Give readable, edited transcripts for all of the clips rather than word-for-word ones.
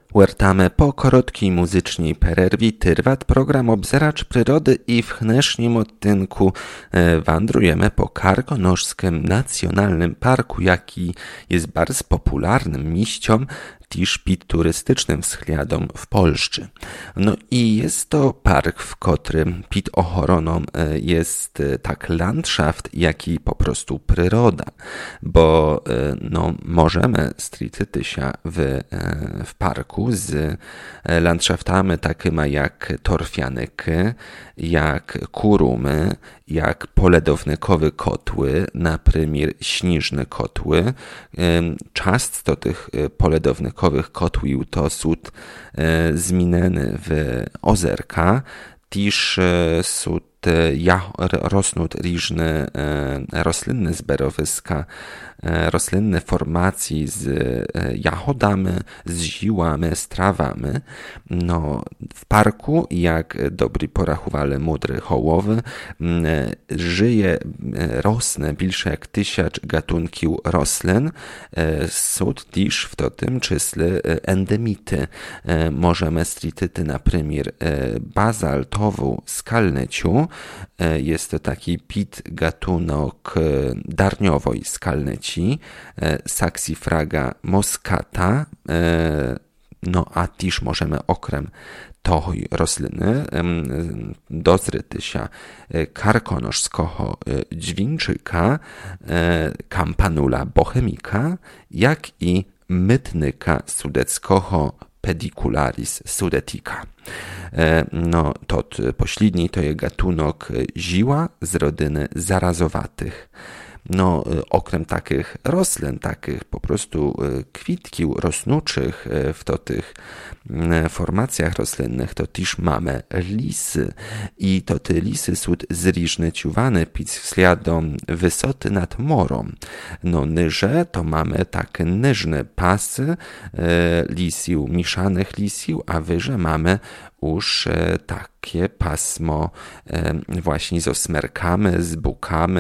Wiertamy po krótkiej muzycznej przerwie trwać program Obzeracz Przyrody i w dnešním odtynku wandrujemy po Karkonoszskim Nacjonalnym Parku, jaki jest bardzo popularnym miejscem też pід turystycznym względem w Polsce. No i jest to park, w którym pід ochroną jest tak landschaft, jak i po prostu przyroda, bo możemy stricyty się w parku z landschaftami takimi jak torfianyki, jak kurumy, jak poledownikowe kotły, na przykład śnieżne kotły. Często tych poledownikowych kotłów to są zmienione w ozerka, też są rosną różne roślinne zberowiska, roślinne formacje z jahodami, z ziłami, z trawami. No, w parku, jak dobry porachowali mądry hołowy, żyje, rosnie więcej jak 1000 gatunków roślin. Są też w tym czysle endemity. Możemy stricyty na przykład bazaltową skalneciu. Jest to taki gatunek darniowej skalneci, Saxifraga moscata, no a też możemy okrem tej rośliny dozryty się karkonoszskiego dźwięczyka, Campanula bohemica, jak i mytnyka sudeckiego Pedicularis sudetica. No, to pośredni to jest gatunek ziła z rodziny zarazowatych. No, okrem takich roślin, takich po prostu kwitków rosnących w tych formacjach roślinnych, to też mamy lisy. I to te lisy są zróżnicowane pod względem wysoty nad morem. No, niże to mamy takie niżne pasy lisiów, mieszanych lisiów, a wyżej mamy już takie pasmo właśnie z osmerkami, z bukami.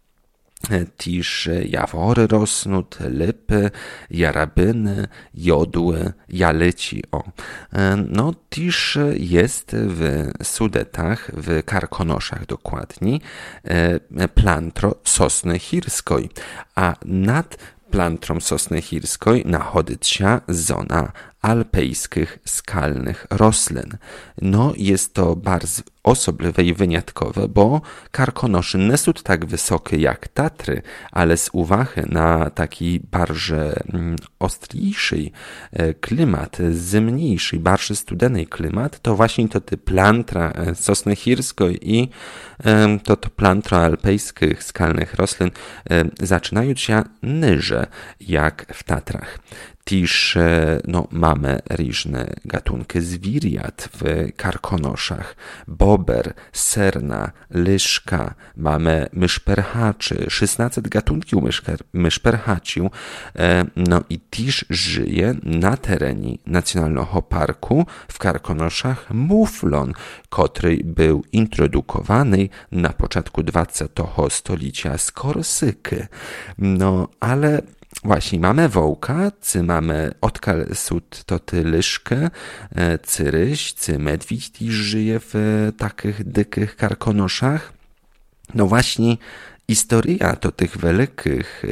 Też jawory rosną, lipy, jarabyny, jodły, jalici. No, też jest w Sudetach, w Karkonoszach dokładniej, plantro sosny chirskiej, a nad plantrą sosny chirskiej znajduje się zona alpejskich skalnych roślin. No, jest to bardzo osobliwe i wyjątkowe, bo Karkonosze nie są tak wysokie jak Tatry, ale z uwagi na taki bardzo ostrzejszy klimat, zimniejszy, bardzo studeny klimat, to właśnie to te plantra sosny chirskiej i to plantra alpejskich skalnych roślin zaczynają się niżej jak w Tatrach. Też mamy różne gatunki zwierząt w Karkonoszach. Bober, serna, liszka, mamy myszperhaczy, 16 gatunków myszperhaciu. No i też żyje na terenie Nacjonalnego Parku w Karkonoszach muflon, który był introdukowany na początku XX stulecia z Korsyki. No, ale właśnie mamy wołka, mamy odkal sud to ty liszkę, ryś, medwidź też żyje w takich dykich Karkonoszach. No właśnie historia to tych wielkich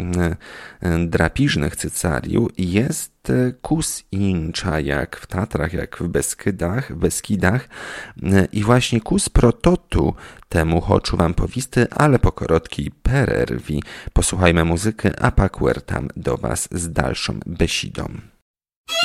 drapieżnych cycariów jest kus inna jak w Tatrach, jak w Beskidach i właśnie kus prototu temu chcę wam powiedzieć, ale po krótkiej przerwie posłuchajmy muzyki, a pak wracam do was z dalszą besidą.